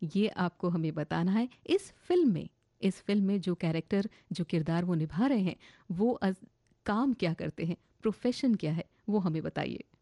ये आपको हमें बताना है। इस फिल्म में जो कैरेक्टर, जो किरदार वो निभा रहे हैं, वो काम क्या करते हैं, प्रोफेशन क्या है, वो हमें बताइए।